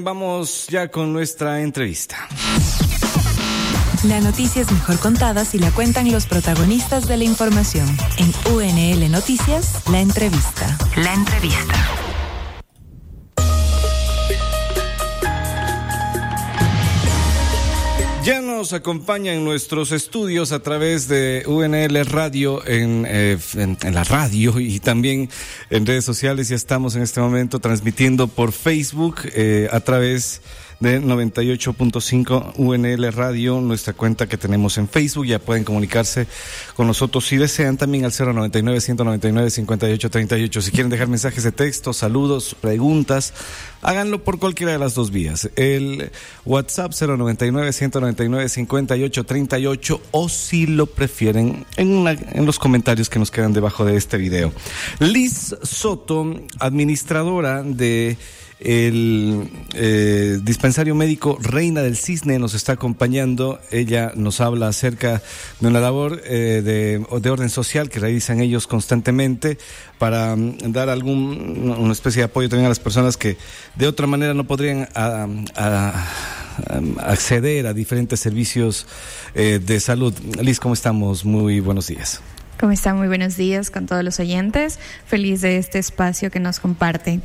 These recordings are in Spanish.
Vamos ya con nuestra entrevista. La noticia es mejor contada si la cuentan los protagonistas de la información. En UNL Noticias, la entrevista. La entrevista. Ya nos acompaña en nuestros estudios a través de UNL Radio, en la radio y también en redes sociales. Ya estamos en este momento transmitiendo por Facebook a través de 98.5 UNL Radio, nuestra cuenta que tenemos en Facebook. Ya pueden comunicarse con nosotros si desean, también al 099-199-5838. Si quieren dejar mensajes de texto, saludos, preguntas, háganlo por cualquiera de las dos vías. El WhatsApp 099-199-5838, o si lo prefieren en los comentarios que nos quedan debajo de este video. Liz Soto, administradora de el dispensario médico Reina del Cisne, nos está acompañando. Ella nos habla acerca de una labor de orden social que realizan ellos constantemente para dar una especie de apoyo también a las personas que de otra manera no podrían acceder a diferentes servicios de salud. Liz, ¿cómo estamos? Muy buenos días. ¿Cómo están? Muy buenos días con todos los oyentes. Feliz de este espacio que nos comparten.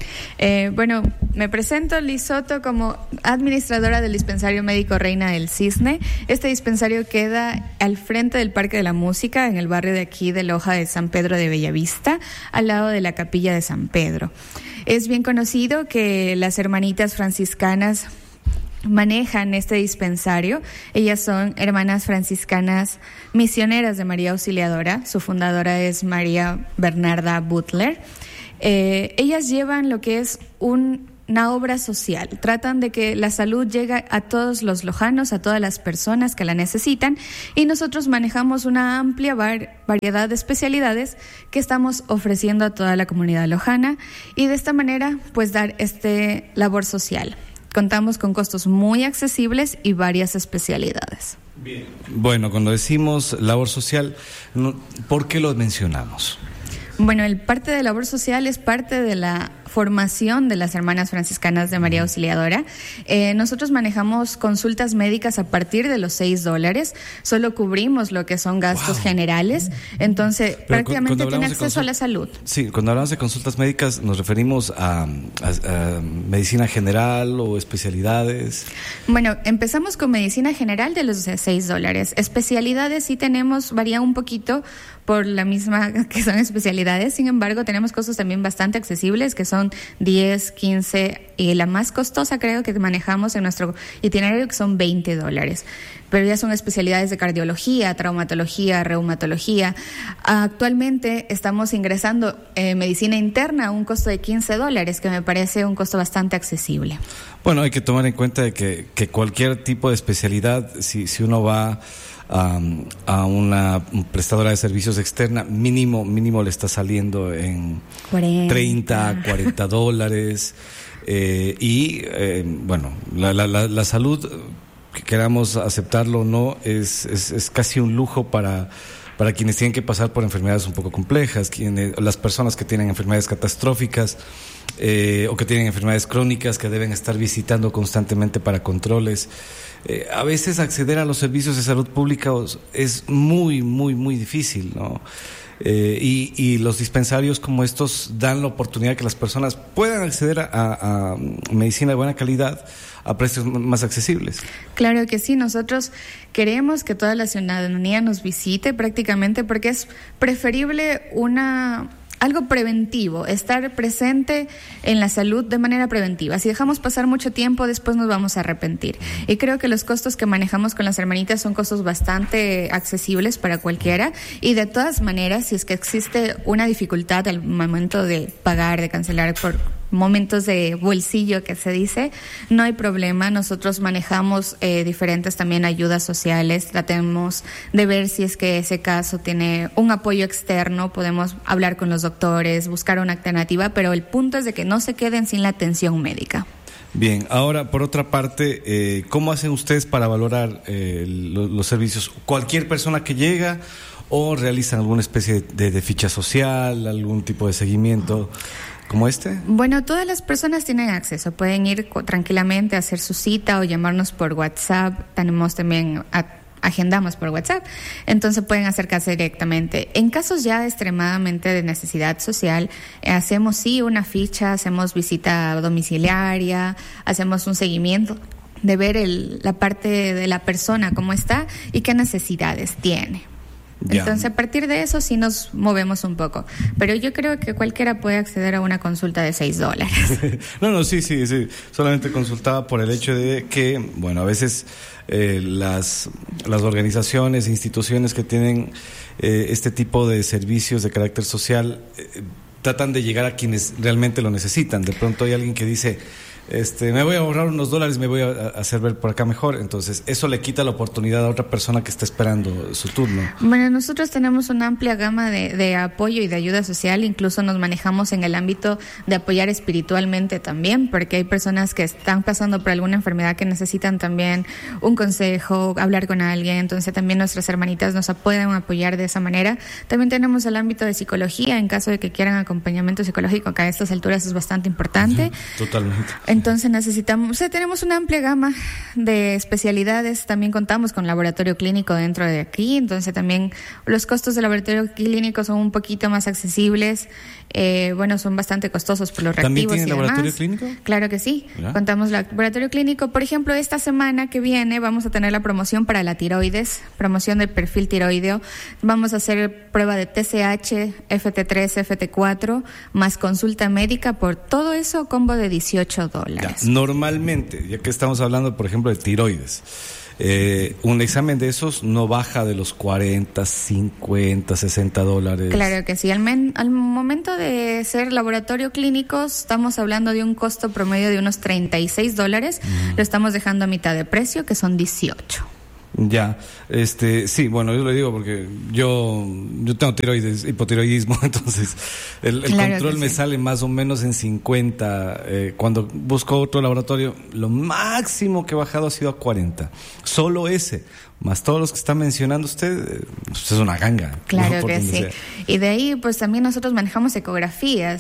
Me presento, Liz Soto, como administradora del dispensario médico Reina del Cisne. Este dispensario queda al frente del Parque de la Música, en el barrio de aquí de Loja de San Pedro de Bellavista, al lado de la Capilla de San Pedro. Es bien conocido que las hermanitas franciscanas manejan este dispensario. Ellas son hermanas franciscanas misioneras de María Auxiliadora. Su fundadora es María Bernarda Butler. Ellas llevan lo que es una obra social. Tratan de que la salud llegue a todos los lojanos, a todas las personas que la necesitan, y nosotros manejamos una amplia variedad de especialidades que estamos ofreciendo a toda la comunidad lojana, y de esta manera pues dar labor social. Contamos con costos muy accesibles y varias especialidades. Bien. Bueno, cuando decimos labor social, ¿por qué lo mencionamos? Bueno, el parte de labor social es parte de la formación de las hermanas franciscanas de María Auxiliadora. Nosotros manejamos consultas médicas a partir de los $6. Solo cubrimos lo que son gastos generales. Entonces, prácticamente tiene acceso a la salud. Sí, cuando hablamos de consultas médicas, ¿nos referimos a medicina general o especialidades? Bueno, empezamos con medicina general de los $6. Especialidades sí tenemos, varía un poquito por la misma que son especialidades. Sin embargo, tenemos costos también bastante accesibles, que son 10, 15, y la más costosa creo que manejamos en nuestro itinerario, que son $20. Pero ya son especialidades de cardiología, traumatología, reumatología. Actualmente estamos ingresando medicina interna a un costo de $15, que me parece un costo bastante accesible. Bueno, hay que tomar en cuenta de que cualquier tipo de especialidad, si uno va a una prestadora de servicios externa, mínimo le está saliendo en 40, $40. La salud, que queramos aceptarlo o no, es casi un lujo para quienes tienen que pasar por enfermedades un poco complejas, las personas que tienen enfermedades catastróficas o que tienen enfermedades crónicas que deben estar visitando constantemente para controles. A veces acceder a los servicios de salud pública es muy, muy, muy difícil, ¿no? Y los dispensarios como estos dan la oportunidad que las personas puedan acceder a medicina de buena calidad a precios más accesibles. Claro que sí, nosotros queremos que toda la ciudadanía nos visite prácticamente, porque es preferible algo preventivo, estar presente en la salud de manera preventiva. Si dejamos pasar mucho tiempo, después nos vamos a arrepentir. Y creo que los costos que manejamos con las hermanitas son costos bastante accesibles para cualquiera. Y de todas maneras, si es que existe una dificultad al momento de pagar, de cancelar por momentos de bolsillo que se dice, no hay problema. Nosotros manejamos diferentes también ayudas sociales. Tratemos de ver si es que ese caso tiene un apoyo externo, podemos hablar con los doctores, buscar una alternativa, pero el punto es de que no se queden sin la atención médica. Bien, ahora por otra parte, ¿cómo hacen ustedes para valorar los servicios? ¿Cualquier persona que llega o realizan alguna especie de ficha social, algún tipo de seguimiento? como este? Bueno, todas las personas tienen acceso, pueden ir tranquilamente a hacer su cita o llamarnos por WhatsApp. Tenemos también agendamos por WhatsApp, entonces pueden acercarse directamente. En casos ya extremadamente de necesidad social, hacemos una ficha, hacemos visita domiciliaria, hacemos un seguimiento de ver la parte de la persona, cómo está y qué necesidades tiene. Ya. Entonces, a partir de eso sí nos movemos un poco. Pero yo creo que cualquiera puede acceder a una consulta de $6. No, sí. Solamente consultaba por el hecho de que, bueno, a veces las organizaciones, instituciones que tienen este tipo de servicios de carácter social tratan de llegar a quienes realmente lo necesitan. De pronto hay alguien que dice... me voy a ahorrar unos $, me voy a hacer ver por acá mejor. Entonces, eso le quita la oportunidad a otra persona que está esperando su turno. Bueno, nosotros tenemos una amplia gama de apoyo y de ayuda social. Incluso nos manejamos en el ámbito de apoyar espiritualmente también, porque hay personas que están pasando por alguna enfermedad que necesitan también un consejo, hablar con alguien. Entonces, también nuestras hermanitas nos pueden apoyar de esa manera. También tenemos el ámbito de psicología, en caso de que quieran acompañamiento psicológico, que a estas alturas es bastante importante. Totalmente. Entonces tenemos una amplia gama de especialidades. También contamos con laboratorio clínico dentro de aquí. Entonces también los costos del laboratorio clínico son un poquito más accesibles. Son bastante costosos por los reactivos. ¿También tiene laboratorio clínico? Claro que sí. ¿Ya? Contamos laboratorio clínico. Por ejemplo, esta semana que viene vamos a tener la promoción para la tiroides, promoción del perfil tiroideo. Vamos a hacer prueba de TSH, FT3, FT4, más consulta médica. Por todo eso, combo de $18. Ya, normalmente, ya que estamos hablando, por ejemplo, de tiroides, un examen de esos no baja de los $40, $50, $60. Claro que sí. Al momento de ser laboratorio clínico, estamos hablando de un costo promedio de unos $36. Lo estamos dejando a mitad de precio, que son 18. Ya, sí, bueno, yo lo digo porque yo tengo tiroides, hipotiroidismo, entonces el claro control me sale más o menos en 50. Cuando busco otro laboratorio, lo máximo que he bajado ha sido a 40. Solo ese, más todos los que está mencionando usted, pues es una ganga. Claro, ¿no? que sí. Sea. Y de ahí, pues también nosotros manejamos ecografías.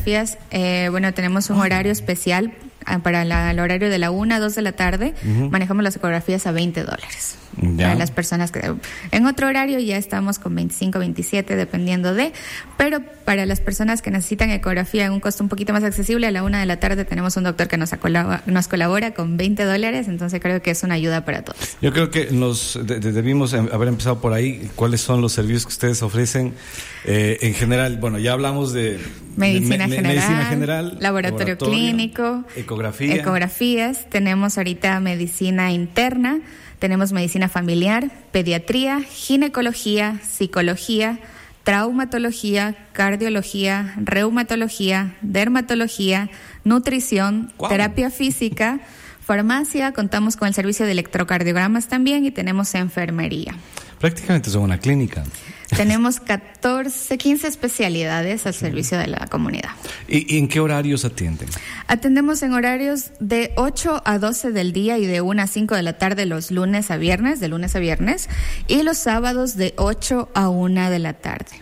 Tenemos un horario especial para el horario de la 1 a 2 de la tarde. Manejamos las ecografías a $20. Ya. Para las personas que en otro horario ya estamos con 25, 27 dependiendo pero para las personas que necesitan ecografía en un costo un poquito más accesible, a la 1 de la tarde tenemos un doctor que nos colabora con $20, entonces creo que es una ayuda para todos. Yo creo que debimos haber empezado por ahí. ¿Cuáles son los servicios que ustedes ofrecen en general? Bueno, ya hablamos de medicina general, laboratorio clínico, ecografías. Tenemos ahorita medicina interna, tenemos medicina familiar, pediatría, ginecología, psicología, traumatología, cardiología, reumatología, dermatología, nutrición, terapia física, farmacia. Contamos con el servicio de electrocardiogramas también y tenemos enfermería. Prácticamente son una clínica. Tenemos 15 especialidades al servicio de la comunidad. ¿Y en qué horarios atienden? Atendemos en horarios de 8 a 12 del día y de 1 a 5 de la tarde los de lunes a viernes, y los sábados de 8 a 1 de la tarde.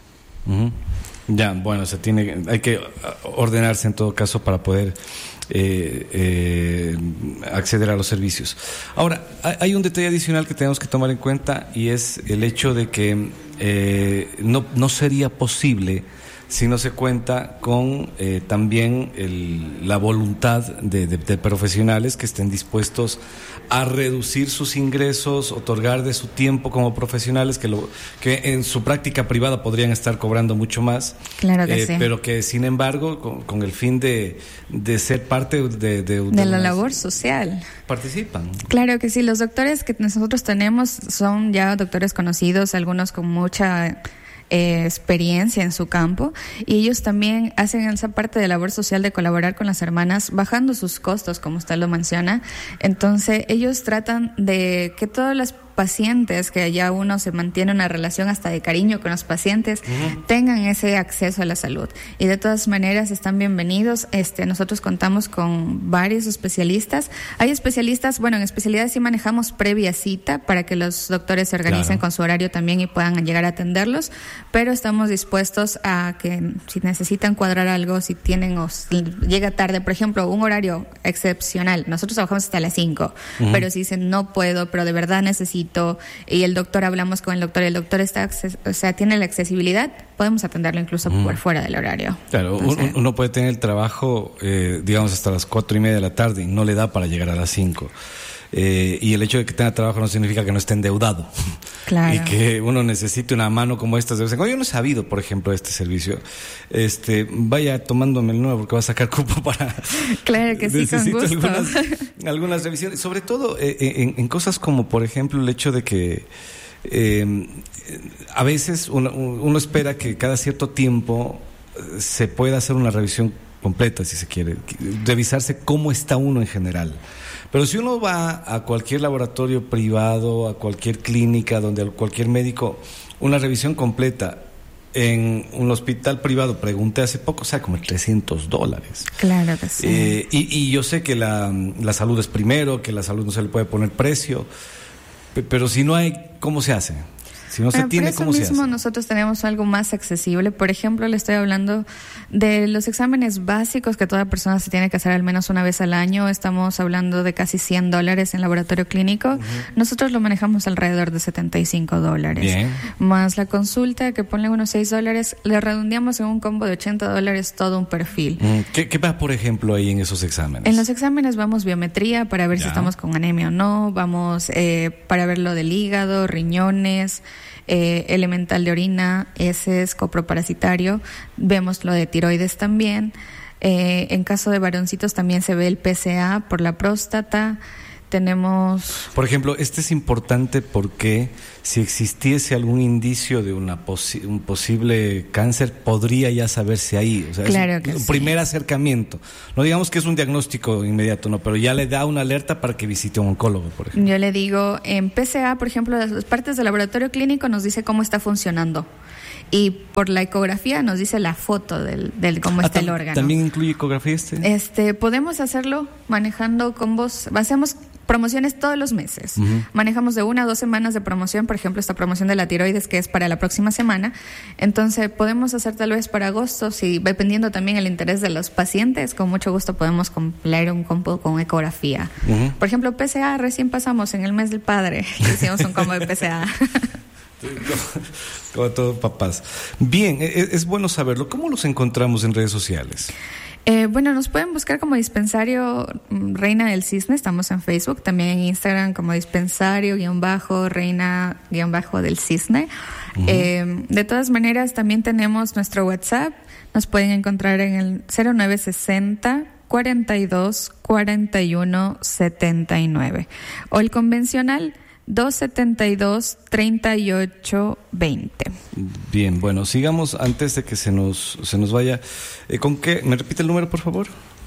Ya, bueno, hay que ordenarse en todo caso para poder acceder a los servicios. Ahora, hay un detalle adicional que tenemos que tomar en cuenta, y es el hecho de que no sería posible si no se cuenta con también la voluntad de profesionales que estén dispuestos a reducir sus ingresos, otorgar de su tiempo como profesionales que en su práctica privada podrían estar cobrando mucho más. Claro que sí. Pero que sin embargo con el fin de ser parte de la labor social participan. Claro que sí. Los doctores que nosotros tenemos son ya doctores conocidos, algunos con mucha experiencia en su campo, y ellos también hacen esa parte de labor social de colaborar con las hermanas, bajando sus costos, como usted lo menciona. Entonces ellos tratan de que todas las pacientes, que ya uno se mantiene una relación hasta de cariño con los pacientes, tengan ese acceso a la salud. Y de todas maneras están bienvenidos. Nosotros contamos con varios especialistas. Hay especialistas, bueno, en especialidades sí manejamos previa cita para que los doctores se organicen con su horario también y puedan llegar a atenderlos, pero estamos dispuestos a que si necesitan cuadrar algo, si tienen o si llega tarde, por ejemplo, un horario excepcional, nosotros trabajamos hasta las 5, pero si dicen no puedo, pero de verdad necesito, y el doctor, hablamos con el doctor, y el doctor está, tiene la accesibilidad, podemos atenderlo incluso por fuera del horario. Claro, uno puede tener el trabajo, digamos, hasta las 4:30 de la tarde y no le da para llegar a las 5. Y el hecho de que tenga trabajo no significa que no esté endeudado. Claro. Y que uno necesite una mano como estas de vez en cuando. Yo no he sabido, por ejemplo, de este servicio. Vaya tomándome el número porque va a sacar cupo para... Claro que sí, con gusto. Algunas revisiones, sobre todo en cosas como, por ejemplo, el hecho de que a veces uno espera que cada cierto tiempo se pueda hacer una revisión completa, si se quiere, revisarse cómo está uno en general. Pero si uno va a cualquier laboratorio privado, a cualquier clínica, donde cualquier médico, una revisión completa en un hospital privado, pregunté hace poco, o sea, como $300. Claro que sí. Y yo sé que la salud es primero, que la salud no se le puede poner precio, pero si no hay, ¿cómo se hace? Si no se tiene, ¿cómo se hace? Por eso mismo nosotros tenemos algo más accesible. Por ejemplo, le estoy hablando de los exámenes básicos que toda persona se tiene que hacer al menos una vez al año. Estamos hablando de casi $100 en laboratorio clínico. Nosotros lo manejamos alrededor de $75. Bien. Más la consulta, que ponle unos $6, le redondeamos en un combo de $80 todo un perfil. ¿Qué va, por ejemplo, ahí en esos exámenes? En los exámenes vamos biometría para ver si estamos con anemia o no. Vamos para ver lo del hígado, riñones, elemental de orina, heces, coproparasitario. Vemos lo de tiroides también. En caso de varoncitos también se ve el PSA por la próstata. Tenemos... Por ejemplo, este es importante porque si existiese algún indicio de un posible cáncer, podría ya saberse ahí. O sea, claro es que un sí. Primer acercamiento. No digamos que es un diagnóstico inmediato, no, pero ya le da una alerta para que visite a un oncólogo, por ejemplo. Yo le digo, en PSA, por ejemplo, las partes del laboratorio clínico nos dice cómo está funcionando. Y por la ecografía nos dice la foto del cómo está el órgano. ¿También incluye ecografía Podemos hacerlo manejando combos, hacemos promociones todos los meses. Manejamos de 1 a 2 semanas de promoción, por ejemplo, esta promoción de la tiroides que es para la próxima semana. Entonces, podemos hacer tal vez para agosto, si dependiendo también el interés de los pacientes, con mucho gusto podemos completar un combo con ecografía. Por ejemplo, PSA, recién pasamos en el mes del padre, hicimos un combo de PSA. Como todos papás. Bien, es bueno saberlo. ¿Cómo los encontramos en redes sociales? Bueno, nos pueden buscar como Dispensario Reina del Cisne, estamos en Facebook, también en Instagram como Dispensario-Reina-del Cisne. De todas maneras, también tenemos nuestro WhatsApp, nos pueden encontrar en el 0960 42 41 79 o el convencional 272-3820. Bien, bueno, sigamos antes de que se nos vaya. ¿Con qué? ¿Me repite el número, por favor?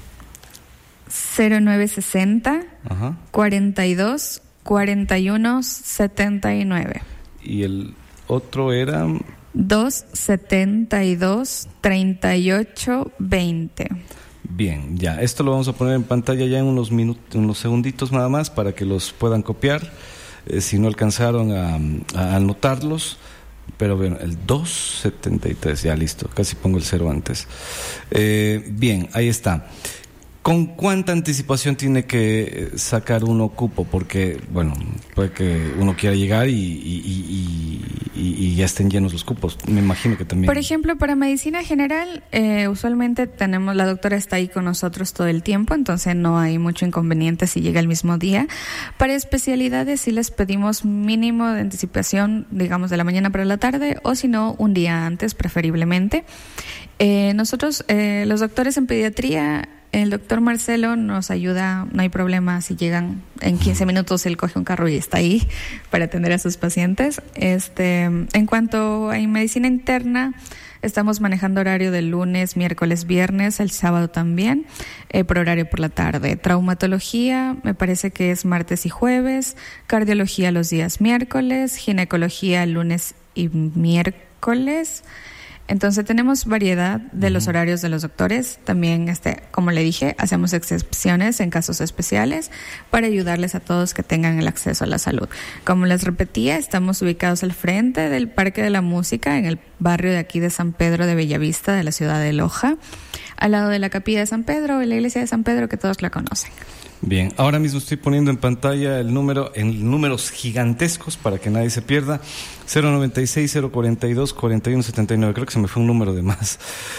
0960 42 41 79. ¿Y el otro era? 272-3820. Bien, ya. Esto lo vamos a poner en pantalla ya en unos segunditos nada más para que los puedan copiar. Si no alcanzaron a anotarlos, pero bueno, el 273, ya listo, casi pongo el 0 antes. Bien, ahí está. ¿Con cuánta anticipación tiene que sacar uno cupo? Porque, bueno, puede que uno quiera llegar y ya estén llenos los cupos. Me imagino que también. Por ejemplo, para medicina general, usualmente la doctora está ahí con nosotros todo el tiempo, entonces no hay mucho inconveniente si llega el mismo día. Para especialidades sí les pedimos mínimo de anticipación, digamos, de la mañana para la tarde, o si no, un día antes, preferiblemente. Nosotros, los doctores en pediatría, el doctor Marcelo nos ayuda, no hay problema si llegan en 15 minutos, él coge un carro y está ahí para atender a sus pacientes. En cuanto a medicina interna, Estamos manejando horario de lunes, miércoles, viernes, el sábado también, por horario por la tarde. Traumatología, me parece que es martes y jueves. Cardiología los días miércoles. Ginecología lunes y miércoles. Entonces tenemos variedad de los horarios de los doctores. También, como le dije, hacemos excepciones en casos especiales para ayudarles a todos que tengan el acceso a la salud. Como les repetía, estamos ubicados al frente del Parque de la Música, en el barrio de aquí de San Pedro de Bellavista, de la ciudad de Loja, al lado de la Capilla de San Pedro y la Iglesia de San Pedro, que todos la conocen. Bien, ahora mismo estoy poniendo en pantalla el número en números gigantescos para que nadie se pierda. 096-042-4179. Creo que se me fue un número de más.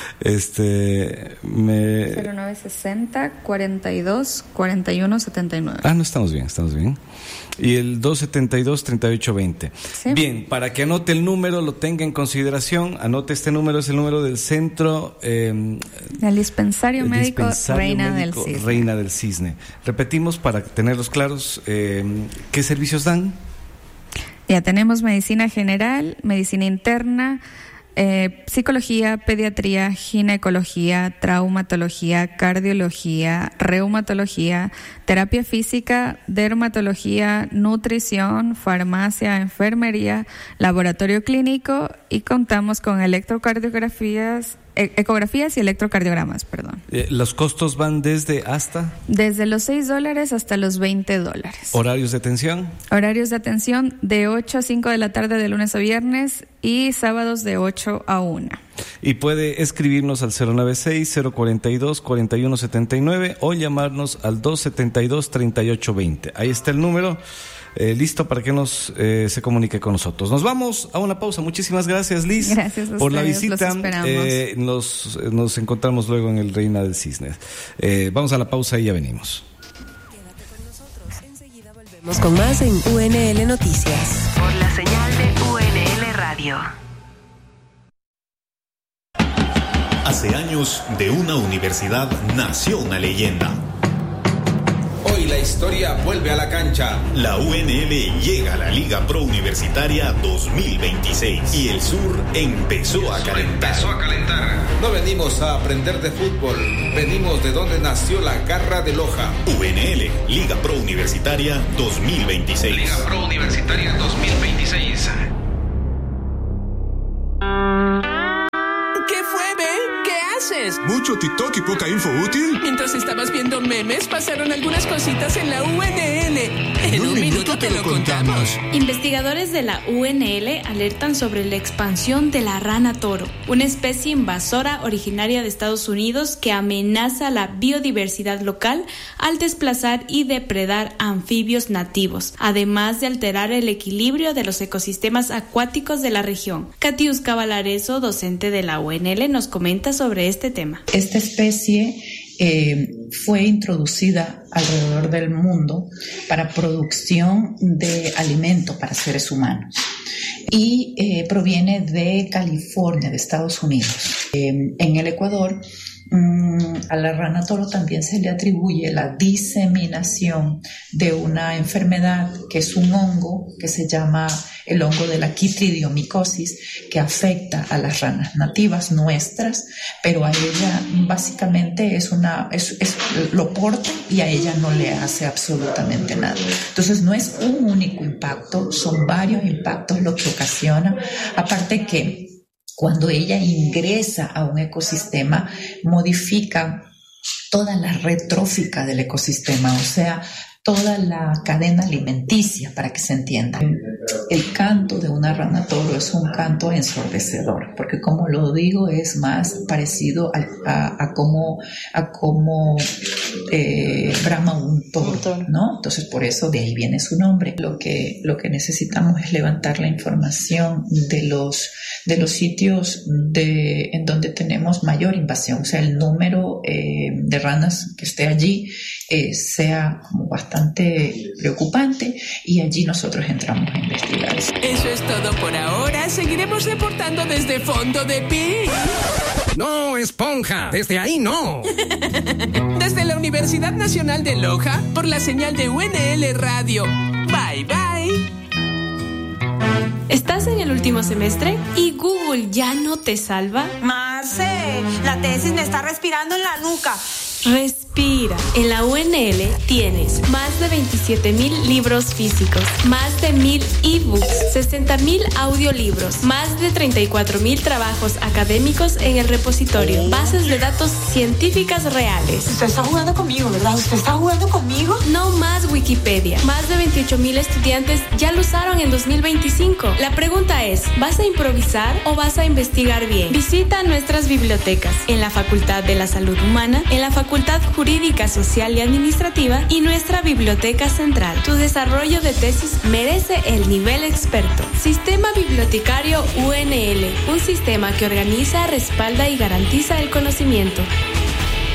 0960-42-4179. No, estamos bien. Y el 272-3820. Sí. Bien, para que anote el número, lo tenga en consideración. Anote este número, es el número del centro... el dispensario médico Reina del Cisne. Repetimos para tenerlos claros, ¿qué servicios dan? Ya tenemos medicina general, medicina interna, psicología, pediatría, ginecología, traumatología, cardiología, reumatología, terapia física, dermatología, nutrición, farmacia, enfermería, laboratorio clínico, y contamos con ecografías y electrocardiogramas, perdón. ¿Los costos van desde hasta? Desde los $6 hasta los $20. ¿Horarios de atención? Horarios de atención de 8 a 5 de la tarde de lunes a viernes y sábados de 8 a 1. Y puede escribirnos al 096-042-4179 o llamarnos al 272-3820. Ahí está el número. Listo para que se comunique con nosotros. Nos vamos a una pausa. Muchísimas gracias, Liz, gracias a por la ustedes, visita. Nos encontramos luego en el Reina del Cisne. Vamos a la pausa y ya venimos. Quédate con nosotros. Enseguida volvemos con más en UNL Noticias. Por la señal de UNL Radio. Hace años, de una universidad nació una leyenda. Hoy la historia vuelve a la cancha. La UNL llega a la Liga Pro Universitaria 2026 y el sur empezó a calentar. No venimos a aprender de fútbol, venimos de donde nació la garra de Loja. UNL, Liga Pro Universitaria 2026. Liga Pro Universitaria 2026. ¿Mucho TikTok y poca info útil? Mientras estabas viendo memes, pasaron algunas cositas en la UNL. En un minuto te lo contamos. Investigadores de la UNL alertan sobre la expansión de la rana toro, una especie invasora originaria de Estados Unidos que amenaza la biodiversidad local al desplazar y depredar anfibios nativos, además de alterar el equilibrio de los ecosistemas acuáticos de la región. Katiuska Valareso, docente de la UNL, nos comenta sobre este tema. Esta especie fue introducida alrededor del mundo para producción de alimento para seres humanos y proviene de California, de Estados Unidos. En el Ecuador, a la rana toro también se le atribuye la diseminación de una enfermedad que es un hongo que se llama el hongo de la quitridiomicosis, que afecta a las ranas nativas nuestras, pero a ella básicamente lo porta y a ella no le hace absolutamente nada. Entonces no es un único impacto, son varios impactos lo que ocasiona, aparte que cuando ella ingresa a un ecosistema, modifica toda la red trófica del ecosistema, o sea, toda la cadena alimenticia, para que se entienda. El canto de una rana toro es un canto ensordecedor, porque como lo digo, es más parecido a cómo brama un toro, ¿no? Entonces, por eso de ahí viene su nombre. Lo que necesitamos es levantar la información de los sitios en donde tenemos mayor invasión, o sea, el número de ranas que esté allí sea como bastante preocupante, y allí nosotros entramos a investigar. Eso es todo por ahora. Seguiremos reportando desde Fondo de Pi. No, esponja, desde ahí no. Desde la Universidad Nacional de Loja, por la señal de UNL Radio. Bye, bye. ¿Estás en el último semestre y Google ya no te salva? Marce, la tesis me está respirando en la nuca. Respira. En la UNL tienes más de 27,000 libros físicos, más de 1,000 ebooks, 60,000 audiolibros, más de 34,000 trabajos académicos en el repositorio, bases de datos científicas reales. Usted está jugando conmigo, ¿verdad? ¿Usted está jugando conmigo? No más Wikipedia. Más de 28,000 estudiantes ya lo usaron en 2025. La pregunta es, ¿vas a improvisar o vas a investigar bien? Visita nuestras bibliotecas en la Facultad de la Salud Humana, en la Facultad Jurídica, Social y Administrativa y nuestra Biblioteca Central. Tu desarrollo de tesis merece el nivel experto. Sistema Bibliotecario UNL, un sistema que organiza, respalda y garantiza el conocimiento.